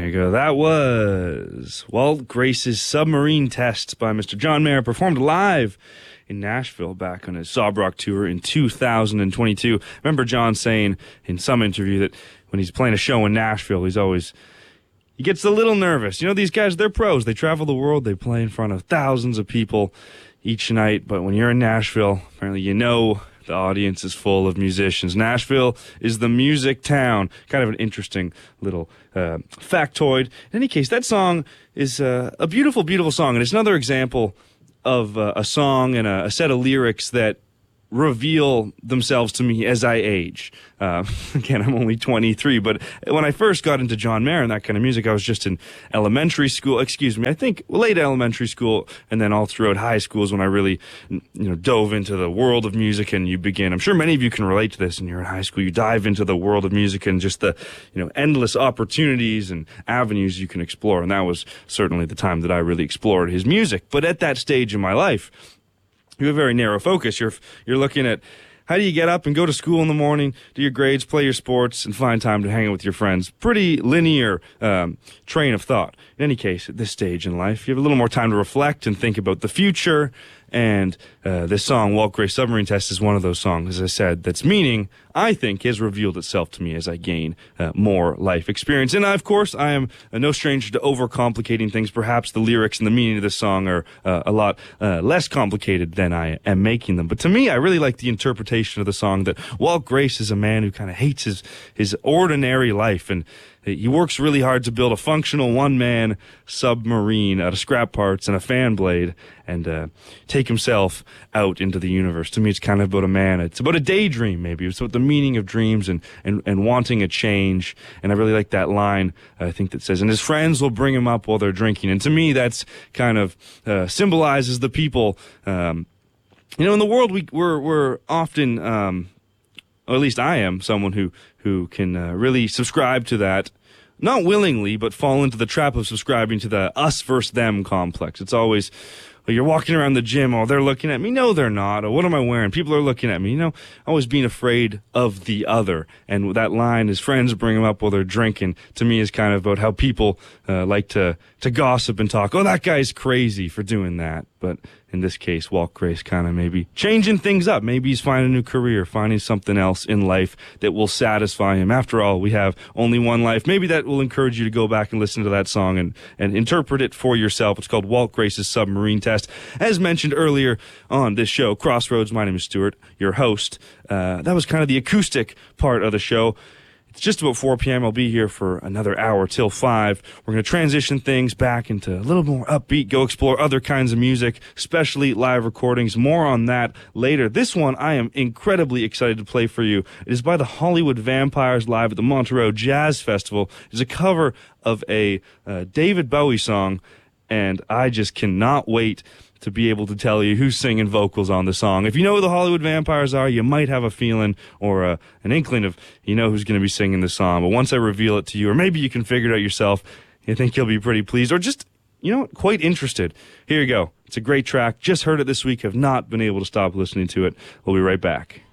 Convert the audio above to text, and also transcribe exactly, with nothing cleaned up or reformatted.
you go. That was Walt Grace's Submarine Test by Mister John Mayer, performed live in Nashville back on his Sob Rock tour in two thousand twenty-two. Remember John saying in some interview that when he's playing a show in Nashville, he's always, he gets a little nervous. You know, these guys, they're pros. They travel the world. They play in front of thousands of people each night. But when you're in Nashville, apparently you know the audience is full of musicians. Nashville is the music town. Kind of an interesting little uh, factoid. In any case, that song is uh, a beautiful, beautiful song. And it's another example of uh, a song and a, a set of lyrics that reveal themselves to me as I age. Uh, again, I'm only twenty-three, but when I first got into John Mayer and that kind of music, I was just in elementary school, excuse me, I think late elementary school, and then all throughout high schools when I really, you know, dove into the world of music. And you begin, I'm sure many of you can relate to this, and you're in high school, you dive into the world of music and just the, you know, endless opportunities and avenues you can explore. And that was certainly the time that I really explored his music. But at that stage in my life, you have a very narrow focus. You're you're looking at how do you get up and go to school in the morning, do your grades, play your sports, and find time to hang out with your friends. Pretty linear um, train of thought. In any case, at this stage in life, you have a little more time to reflect and think about the future. And uh, this song, Walt Grace Submarine Test, is one of those songs, as I said, that's meaning, I think, has revealed itself to me as I gain uh, more life experience. And, of course, I am uh, no stranger to overcomplicating things. Perhaps the lyrics and the meaning of this song are uh, a lot uh, less complicated than I am making them. But to me, I really like the interpretation of the song that Walt Grace is a man who kind of hates his, his ordinary life, and he works really hard to build a functional one-man submarine out of scrap parts and a fan blade and uh, take himself out into the universe. To me, it's kind of about a man. It's about a daydream, maybe. It's about the meaning of dreams and, and, and wanting a change. And I really like that line, I think, that says, and his friends will bring him up while they're drinking. And to me, that's kind of uh, symbolizes the people. Um, you know, in the world, we, we're, we're often... Um, or at least I am someone who, who can uh, really subscribe to that, not willingly, but fall into the trap of subscribing to the us versus them complex. It's always, well, you're walking around the gym, oh, they're looking at me. No, they're not. Or what am I wearing? People are looking at me. You know, always being afraid of the other. And that line, his friends bring him up while they're drinking, to me is kind of about how people uh, like to, to gossip and talk. Oh, that guy's crazy for doing that. But in this case, Walt Grace kind of maybe changing things up. Maybe he's finding a new career, finding something else in life that will satisfy him. After all, we have only one life. Maybe that will encourage you to go back and listen to that song and, and interpret it for yourself. It's called Walt Grace's Submarine Test. As mentioned earlier on this show, Crossroads, my name is Stuart, your host. Uh, that was kind of the acoustic part of the show. It's just about four p.m. I'll be here for another hour till five. We're going to transition things back into a little more upbeat, go explore other kinds of music, especially live recordings. More on that later. This one I am incredibly excited to play for you. It is by the Hollywood Vampires live at the Montreux Jazz Festival. It's a cover of a uh, David Bowie song, and I just cannot wait to be able to tell you who's singing vocals on the song. If you know who the Hollywood Vampires are, you might have a feeling or a, an inkling of, you know, who's going to be singing the song. But once I reveal it to you, or maybe you can figure it out yourself, you think you'll be pretty pleased, or just, you know, quite interested. Here you go. It's a great track. Just heard it this week. Have not been able to stop listening to it. We'll be right back.